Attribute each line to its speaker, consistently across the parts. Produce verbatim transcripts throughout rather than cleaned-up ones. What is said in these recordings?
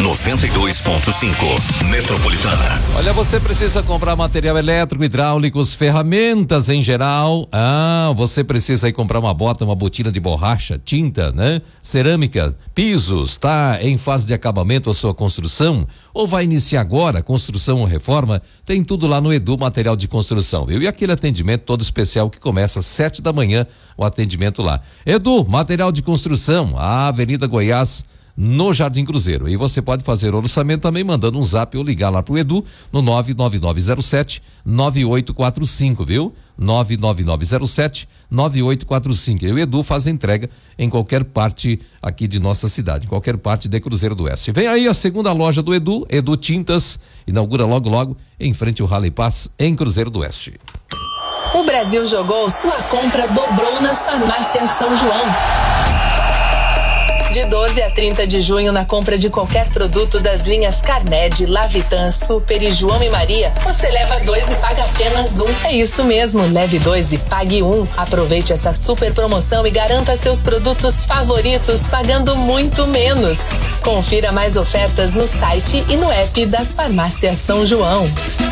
Speaker 1: noventa e dois ponto cinco. Metropolitana.
Speaker 2: Olha, você precisa comprar material elétrico, hidráulicos, ferramentas em geral. Ah, você precisa aí comprar uma bota, uma botina de borracha, tinta, né? Cerâmica, pisos, tá em fase de acabamento a sua construção? Ou vai iniciar agora, construção ou reforma? Tem tudo lá no Edu Material de Construção, viu? E aquele atendimento todo especial que começa às sete da manhã, o atendimento lá. Edu Material de Construção, a Avenida Goiás, no Jardim Cruzeiro. E você pode fazer o orçamento também mandando um zap ou ligar lá pro Edu no nove nove nove zero sete nove oito quatro cinco, viu? nove nove nove zero sete nove oito quatro cinco. E o Edu faz a entrega em qualquer parte aqui de nossa cidade, em qualquer parte de Cruzeiro do Oeste. Vem aí a segunda loja do Edu, Edu Tintas, inaugura logo logo em frente ao Rally Pass em Cruzeiro do Oeste.
Speaker 3: O Brasil jogou, sua compra dobrou nas farmácias São João. De doze a trinta de junho, na compra de qualquer produto das linhas Carmed, Lavitan, Super e João e Maria, você leva dois e paga apenas um. É isso mesmo, leve dois e pague um. Aproveite essa super promoção e garanta seus produtos favoritos pagando muito menos. Confira mais ofertas no site e no app das farmácias São João.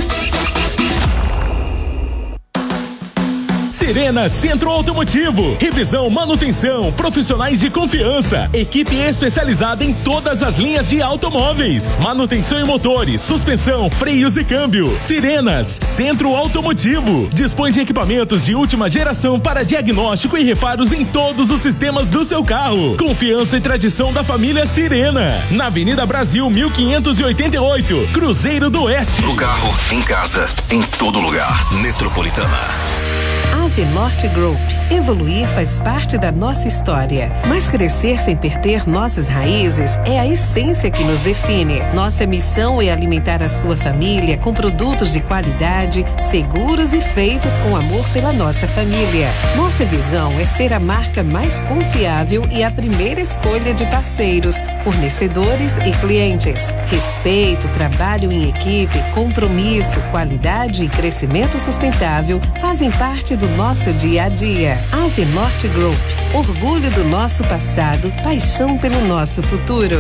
Speaker 4: Sirena Centro Automotivo, revisão, manutenção, profissionais de confiança, equipe especializada em todas as linhas de automóveis, manutenção em motores, suspensão, freios e câmbio. Sirenas Centro Automotivo, dispõe de equipamentos de última geração para diagnóstico e reparos em todos os sistemas do seu carro. Confiança e tradição da família Sirena, na Avenida Brasil mil quinhentos e oitenta e oito, Cruzeiro do Oeste.
Speaker 1: No carro, em casa, em todo lugar. Metropolitana.
Speaker 5: Ave Norte Group. Evoluir faz parte da nossa história, mas crescer sem perder nossas raízes é a essência que nos define. Nossa missão é alimentar a sua família com produtos de qualidade, seguros e feitos com amor pela nossa família. Nossa visão é ser a marca mais confiável e a primeira escolha de parceiros, fornecedores e clientes. Respeito, trabalho em equipe, compromisso, qualidade e crescimento sustentável fazem parte do nosso dia a dia. Ave Norte Group, orgulho do nosso passado, paixão pelo nosso futuro.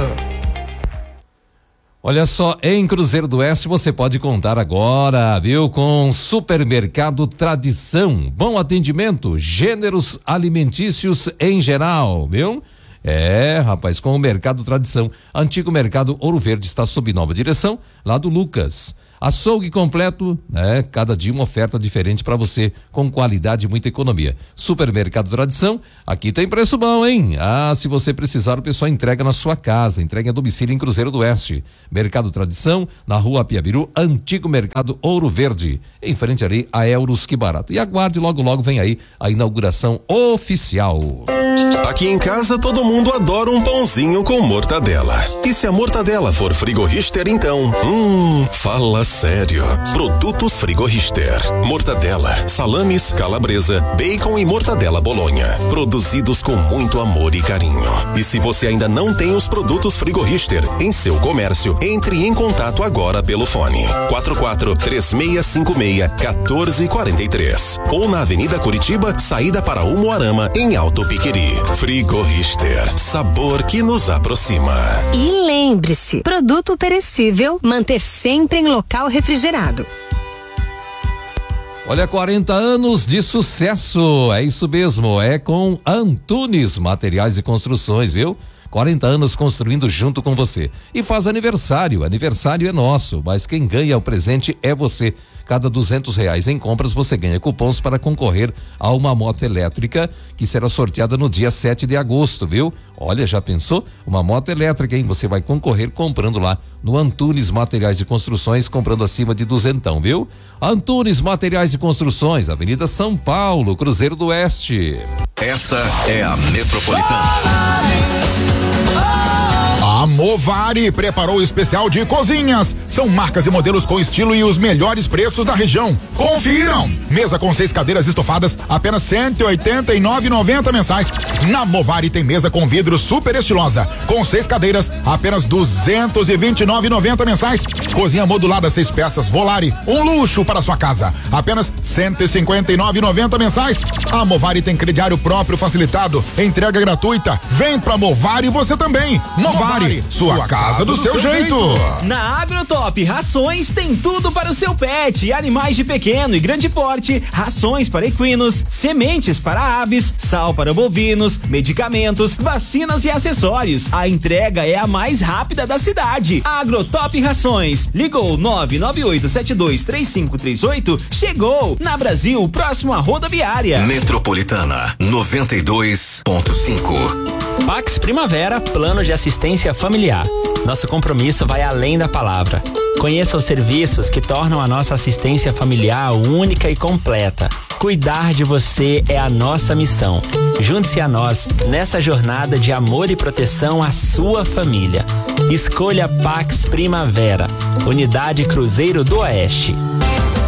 Speaker 2: Olha só, em Cruzeiro do Oeste você pode contar agora, viu? Com Supermercado Tradição, bom atendimento, gêneros alimentícios em geral, viu? É, rapaz, com o Mercado Tradição, antigo Mercado Ouro Verde está sob nova direção, lá do Lucas. Açougue completo, né? Cada dia uma oferta diferente para você, com qualidade e muita economia. Supermercado Tradição, aqui tem preço bom, hein? Ah, se você precisar, o pessoal entrega na sua casa, entrega a domicílio em Cruzeiro do Oeste. Mercado Tradição, na Rua Piabiru, antigo Mercado Ouro Verde, em frente ali a Euros, que barato. E aguarde, logo logo vem aí a inauguração oficial.
Speaker 6: Aqui em casa todo mundo adora um pãozinho com mortadela. E se a mortadela for Frigo Richter, então, hum, fala sério. Produtos Frigo Richter. Mortadela, salames, calabresa, bacon e mortadela bolonha. Produzidos com muito amor e carinho. E se você ainda não tem os produtos Frigo Richter em seu comércio, entre em contato agora pelo fone quatro quatro três seis cinco seis um quatro quatro três ou na Avenida Curitiba, saída para Umuarama, em Alto Piqueri. Frigo Richter, sabor que nos aproxima.
Speaker 7: E lembre-se, produto perecível, manter sempre em local refrigerado.
Speaker 2: Olha, quarenta anos de sucesso, é isso mesmo, é com Antunes Materiais e Construções, viu? quarenta anos construindo junto com você. E faz aniversário, aniversário é nosso, mas quem ganha o presente é você. Cada duzentos reais em compras você ganha cupons para concorrer a uma moto elétrica que será sorteada no dia sete de agosto, viu? Olha, já pensou? Uma moto elétrica, hein? Você vai concorrer comprando lá no Antunes Materiais e Construções, comprando acima de duzentão, viu? Antunes Materiais e Construções, Avenida São Paulo, Cruzeiro do Oeste.
Speaker 1: Essa é a Metropolitana.
Speaker 8: A Movari preparou o especial de cozinhas. São marcas e modelos com estilo e os melhores preços da região. Confiram! Mesa com seis cadeiras estofadas, apenas cento e oitenta e nove reais e noventa centavos mensais. Na Movari tem mesa com vidro super estilosa, com seis cadeiras, apenas duzentos e vinte e nove reais e noventa centavos mensais. Cozinha modulada seis peças Volare, um luxo para sua casa, apenas cento e cinquenta e nove reais e noventa centavos mensais. A Movari tem crediário próprio facilitado, entrega gratuita. Vem pra Movari você também. Movari, sua casa do seu jeito.
Speaker 9: Na Agrotop Rações tem tudo para o seu pet, animais de pequeno e grande porte, rações para equinos, sementes para aves, sal para bovinos, medicamentos, vacinas e acessórios. A entrega é a mais rápida da cidade. Agrotop Rações. Ligou nove nove oito sete dois três cinco três oito. Chegou na Brasil, próximo à rodoviária.
Speaker 1: Metropolitana noventa e dois ponto cinco.
Speaker 10: Pax Primavera, plano de assistência familiar. Nosso compromisso vai além da palavra. Conheça os serviços que tornam a nossa assistência familiar única e completa. Cuidar de você é a nossa missão. Junte-se a nós nessa jornada de amor e proteção à sua família. Escolha Pax Primavera, Unidade Cruzeiro do Oeste.